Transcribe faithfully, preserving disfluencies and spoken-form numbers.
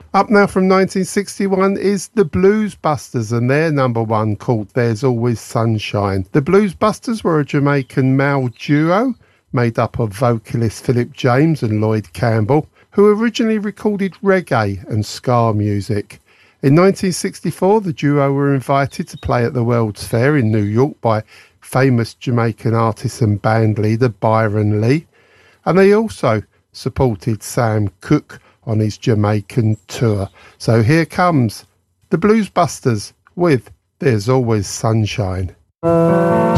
Up now from nineteen sixty-one is the Blues Busters and their number one called There's Always Sunshine. The Blues Busters were a Jamaican male duo made up of vocalist Philip James and Lloyd Campbell, who originally recorded reggae and ska music. In nineteen sixty-four, the duo were invited to play at the World's Fair in New York by famous Jamaican artist and band leader Byron Lee, and they also supported Sam Cooke on his Jamaican tour. So here comes the Blues Busters with There's Always Sunshine.